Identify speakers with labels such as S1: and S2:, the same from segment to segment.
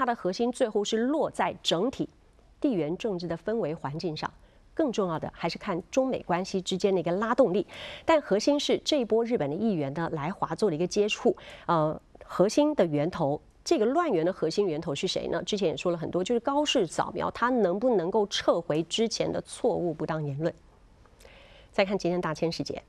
S1: 它的核心最后是落在整体地缘政治的氛围环境上。更重要的还是看中美关系之间的一个拉动力，但核心是这一波日本的议员呢来华做了一个接触，核心的源头。这个乱源的核心源头是谁呢？之前也说了很多，就是高市早苗，他能不能够撤回之前的错误不当言论？再看今天大千世界，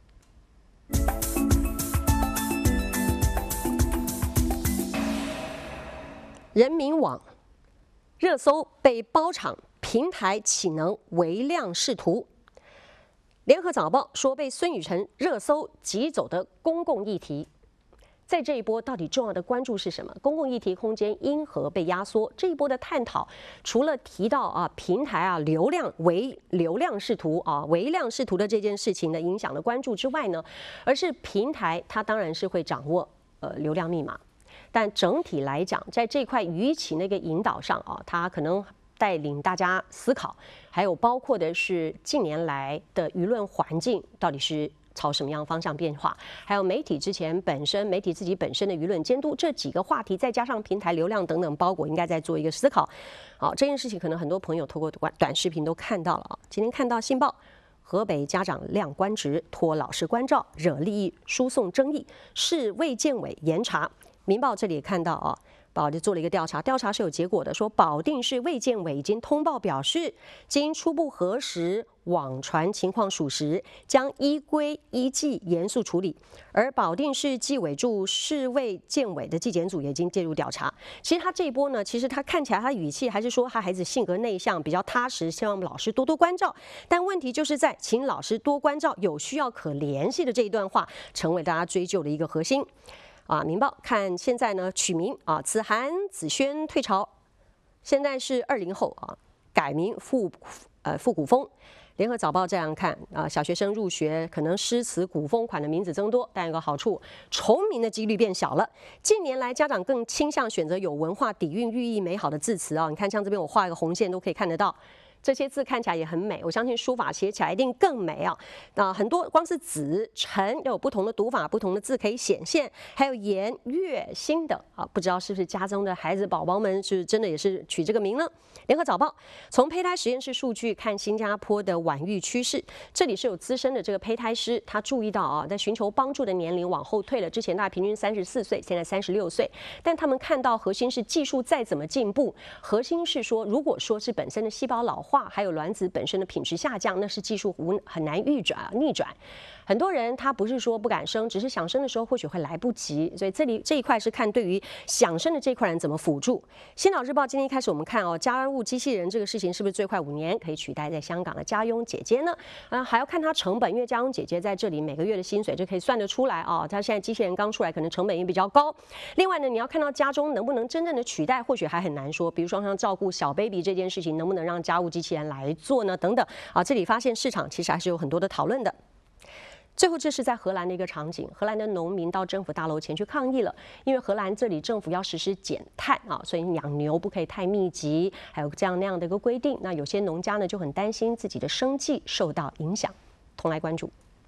S1: 人民网热搜被包场。平台岂能唯量是图？联合早报说被孙宇晨热搜挤走的公共议题，在这一波到底重要的关注是什么？公共议题空间因何被压缩？这一波的探讨，除了提到平台流量为流量是图唯量是图的这件事情的影响的关注之外呢，而是平台它当然是会掌握流量密码，但整体来讲，在这块舆情的一个引导上它可能。带领大家思考，还有包括的是近年来的舆论环境到底是朝什么样方向变化，还有媒体自己本身的舆论监督这几个话题，再加上平台流量等等包裹，应该在做一个思考。好，这件事情可能很多朋友透过短视频都看到了今天看到《信报》，河北家长亮官职，托老师关照，惹利益输送争议，市卫健委严查。《民报》这里也看到就做了一个调查，调查是有结果的，说保定市卫健委已经通报表示，经初步核实网传情况属实，将依规依纪严肃处理。而保定市纪委驻市卫健委的纪检组也已经介入调查。其实他这一波呢，其实他看起来他语气还是说他孩子性格内向，比较踏实，希望老师多多关照。但问题就是在请老师多关照，有需要可联系的这一段话，成为大家追究的一个核心。民报看现在呢，取名子涵、子轩退潮，现在是20后改名复古风。联合早报这样看小学生入学可能诗词古风款的名字增多，但有个好处，重名的几率变小了。近年来，家长更倾向选择有文化底蕴、寓意美好的字词你看，像这边我画一个红线都可以看得到。这些字看起来也很美，我相信书法写起来一定更美很多光是子、辰都有不同的读法，不同的字可以显现，还有颜、月、新的不知道是不是家中的孩子宝宝们是真的也是取这个名呢？联合早报从胚胎实验室数据看新加坡的晚育趋势，这里是有资深的这个胚胎师，他注意到在寻求帮助的年龄往后退了，之前大概平均34岁，现在36岁，但他们看到核心是技术再怎么进步，核心是说如果说是本身的细胞老化。还有卵子本身的品质下降，那是技术很难逆转。很多人他不是说不敢生，只是想生的时候或许会来不及，所以这一块是看对于想生的这块人怎么辅助。新岛日报今天一开始我们看家务机器人这个事情是不是最快5年可以取代在香港的家用姐姐呢？还要看它成本，因为家用姐姐在这里每个月的薪水就可以算得出来它现在机器人刚出来，可能成本也比较高。另外呢，你要看到家中能不能真正的取代，或许还很难说。比如说像照顾小 baby 这件事情，能不能让家务机器人来做呢？等等这里发现市场其实还是有很多的讨论的。最后，这是在荷兰的一个场景，荷兰的农民到政府大楼前去抗议了，因为荷兰这里政府要实施减碳所以养牛不可以太密集，还有这样那样的一个规定。那有些农家呢就很担心自己的生计受到影响，同来关注。